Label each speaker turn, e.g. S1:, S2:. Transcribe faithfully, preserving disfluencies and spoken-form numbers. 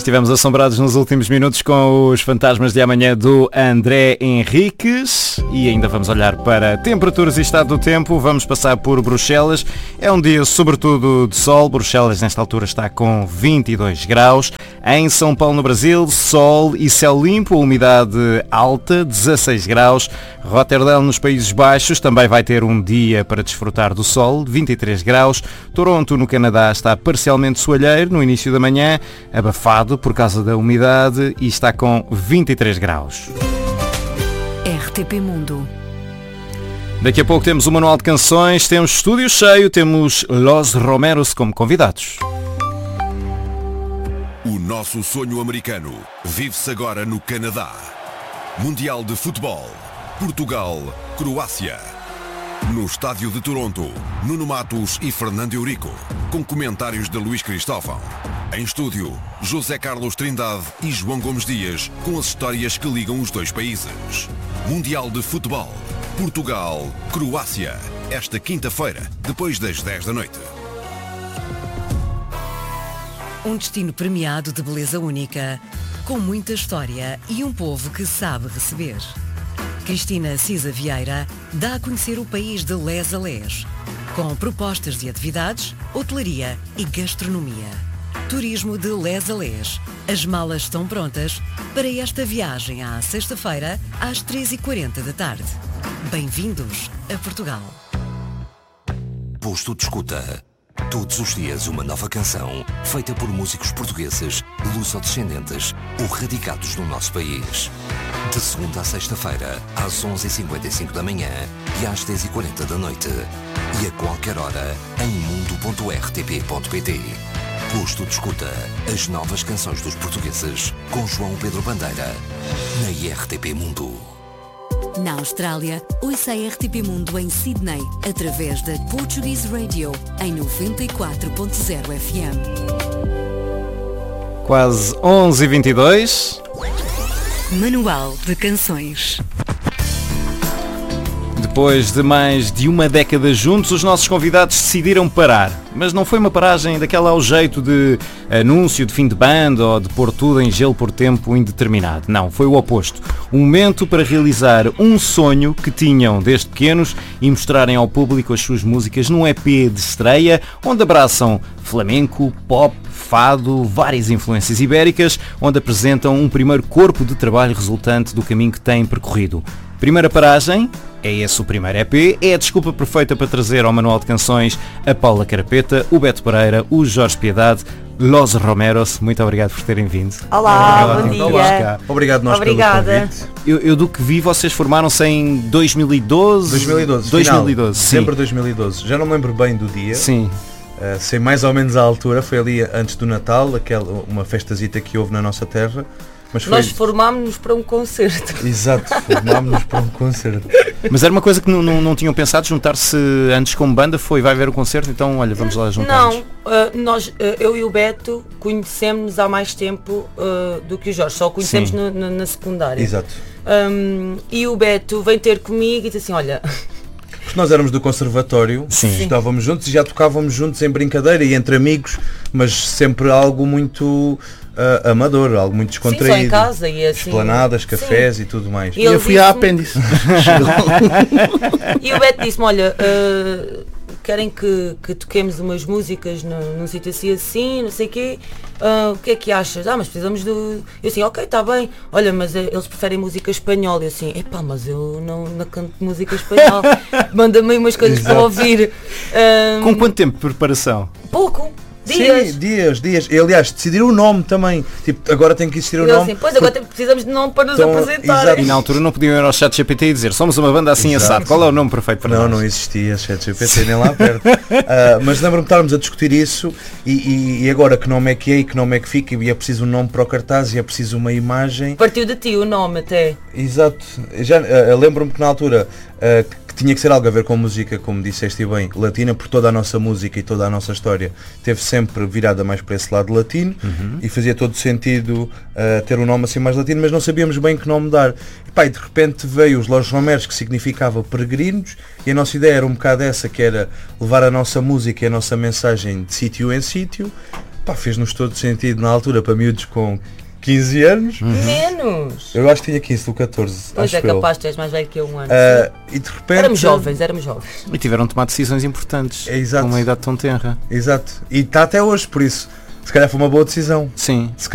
S1: Estivemos assombrados nos últimos minutos com os Fantasmas de Amanhã do André Henriques e ainda vamos olhar para temperaturas e estado do tempo. Vamos passar por Bruxelas. É um dia sobretudo de sol. Bruxelas nesta altura está com vinte e dois graus. Em São Paulo, no Brasil, sol e céu limpo, umidade alta, dezasseis graus. Roterdão, nos Países Baixos, também vai ter um dia para desfrutar do sol, vinte e três graus. Toronto, no Canadá, está parcialmente soalheiro no início da manhã, abafado por causa da umidade e está com vinte e três graus.
S2: R T P Mundo.
S1: Daqui a pouco temos o Manual de Canções, temos estúdio cheio, temos Los Romeros como convidados.
S3: O nosso sonho americano vive-se agora no Canadá. Mundial de Futebol. Portugal, Croácia. No estádio de Toronto, Nuno Matos e Fernando Eurico, com comentários de Luís Cristóvão. Em estúdio, José Carlos Trindade e João Gomes Dias, com as histórias que ligam os dois países. Mundial de Futebol. Portugal, Croácia. Esta quinta-feira, depois das dez da noite.
S2: Um destino premiado de beleza única, com muita história e um povo que sabe receber. Cristina Cisa Vieira dá a conhecer o país de les a les, com propostas de atividades, hotelaria e gastronomia. Turismo de les a les. As malas estão prontas para esta viagem à sexta-feira às três e quarenta da tarde. Bem-vindos a Portugal.
S4: Posto de escuta. Todos os dias uma nova canção, feita por músicos portugueses, luso-descendentes ou radicados no nosso país. De segunda a sexta-feira, às onze e cinquenta e cinco da manhã e às dez e quarenta da noite. E a qualquer hora, em mundo ponto r t p ponto p t. Posto de escuta. As novas canções dos portugueses, com João Pedro Bandeira, na R T P Mundo.
S2: Na Austrália, ouça a R T P Mundo em Sydney, através da Portuguese Radio, em noventa e quatro ponto zero F M.
S1: Quase onze e vinte e dois.
S2: Manual de Canções.
S1: Depois de mais de uma década juntos, os nossos convidados decidiram parar. Mas não foi uma paragem daquela ao jeito de anúncio de fim de banda ou de pôr tudo em gelo por tempo indeterminado. Não, foi o oposto. Um momento para realizar um sonho que tinham desde pequenos e mostrarem ao público as suas músicas num E P de estreia, onde abraçam flamenco, pop, fado, várias influências ibéricas, onde apresentam um primeiro corpo de trabalho resultante do caminho que têm percorrido. Primeira paragem, é esse o primeiro E P, é a desculpa perfeita para trazer ao Manual de Canções a Paula Carapeta, o Beto Pereira, o Jorge Piedade, Los Romeros. Muito obrigado por terem vindo.
S5: Olá, bom dia. Olá.
S6: Obrigado nós
S5: Obrigada.
S6: pelo convite.
S1: Eu, eu do que vi, vocês formaram-se em dois mil e doze?
S6: dois mil e doze,
S1: dois mil e doze,
S6: final,
S1: sim.
S6: Dezembro de dois mil e doze. Já não me lembro bem do dia.
S1: Sim.
S6: Uh, sei mais ou menos a altura, foi ali antes do Natal, aquela, uma festazita que houve na nossa terra. Mas foi...
S5: Nós formámos-nos para um concerto.
S6: Exato, formámos-nos para um concerto.
S1: Mas era uma coisa que não, não, não tinham pensado, juntar-se antes como banda, foi, vai ver o concerto, então olha, vamos lá juntar-nos.
S5: Não, uh, nós, uh, eu e o Beto conhecemos-nos há mais tempo uh, do que o Jorge, só o conhecemos no, no, na secundária.
S6: Exato.
S5: Um, e o Beto vem ter comigo e disse assim, olha...
S6: Porque nós éramos do conservatório,
S1: Sim.
S6: estávamos juntos e já tocávamos juntos em brincadeira e entre amigos, mas sempre algo muito uh, amador, algo muito descontraído.
S5: Sim, só em casa e assim.
S6: Esplanadas, cafés
S5: Sim.
S6: e tudo mais.
S5: E
S7: E eu fui à apêndice.
S5: E o Beto disse-me, olha, uh, querem que, que toquemos umas músicas no, num sítio assim assim, não sei o quê, uh, o que é que achas? Ah, mas precisamos do... Eu assim, ok, está bem, olha, mas uh, eles preferem música espanhola. Eu assim, epá, mas eu não, não canto música espanhola, manda-me umas coisas para ouvir. Um,
S1: Com quanto tempo de preparação?
S5: Pouco. Dias.
S6: Sim, dias, dias. E, aliás, decidiram o nome também. Tipo, agora tem que existir o
S5: Eu
S6: nome.
S5: assim, pois agora precisamos de nome para nos
S6: Então,
S5: apresentar.
S6: exato.
S1: E na altura não podiam ir ao chat G P T e dizer somos uma banda assim
S6: Exato.
S1: assado. Qual é o nome perfeito para
S6: Não,
S1: nós?
S6: não existia chat G P T nem lá perto. uh, mas lembro-me de estarmos a discutir isso e, e, e agora que nome é que é e que nome é que fica e é preciso um nome para o cartaz e é preciso uma imagem.
S5: Partiu de ti o nome até.
S6: Exato. Já, uh, lembro-me que na altura uh, que tinha que ser algo a ver com música, como disseste bem, latina, por toda a nossa música e toda a nossa história teve sempre virada mais para esse lado latino. Uhum. E fazia todo sentido uh, ter um nome assim mais latino, mas não sabíamos bem que nome dar. E, pá, e de repente veio os Los Romeros, que significava peregrinos, e a nossa ideia era um bocado essa, que era levar a nossa música e a nossa mensagem de sítio em sítio. pá, fez-nos todo sentido na altura para miúdos com quinze anos.
S5: Menos!
S6: Eu acho que tinha quinze, tu catorze.
S5: Pois
S6: acho
S5: é
S6: eu.
S5: capaz, tu és mais velho que eu um ano.
S6: Uh, e de repente...
S5: Éramos jovens, éramos jovens.
S1: E tiveram de tomar decisões importantes.
S6: É, exato.
S1: Com uma idade tão tenra.
S6: Exato. E está até hoje, por isso, se calhar foi uma boa decisão.
S1: Sim.
S6: Se